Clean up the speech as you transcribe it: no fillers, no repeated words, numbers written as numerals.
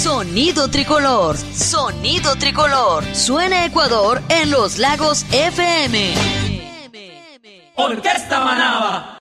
Sonido tricolor, sonido tricolor. Suena Ecuador en Los Lagos FM. Orquesta Manaba.